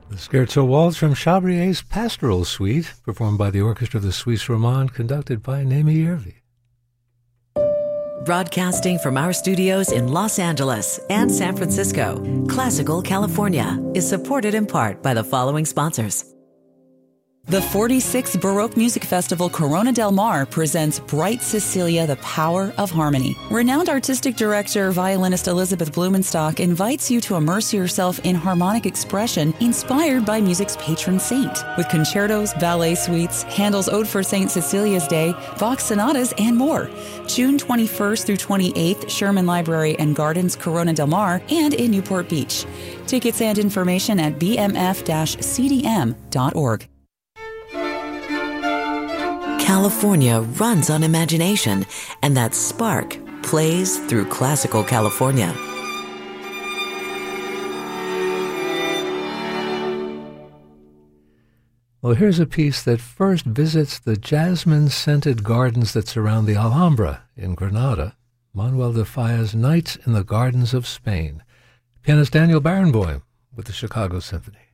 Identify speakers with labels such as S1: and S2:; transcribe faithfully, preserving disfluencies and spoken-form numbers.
S1: The Scherzo Waltz from Chabrier's Pastoral Suite, performed by the Orchestra of the Suisse Romande, conducted by Naomi Yervi.
S2: Broadcasting from our studios in Los Angeles and San Francisco, Classical California is supported in part by the following sponsors.
S3: The forty-sixth Baroque Music Festival Corona del Mar presents Bright Cecilia, the Power of Harmony. Renowned artistic director, violinist Elizabeth Blumenstock invites you to immerse yourself in harmonic expression inspired by music's patron saint. With concertos, ballet suites, Handel's Ode for Saint Cecilia's Day, Bach sonatas, and more. June twenty-first through twenty-eighth, Sherman Library and Gardens, Corona del Mar, and in Newport Beach. Tickets and information at b m f dash c d m dot org.
S2: California runs on imagination, and that spark plays through Classical California.
S1: Well, here's a piece that first visits the jasmine-scented gardens that surround the Alhambra in Granada, Manuel de Falla's Nights in the Gardens of Spain. Pianist Daniel Barenboim with the Chicago Symphony.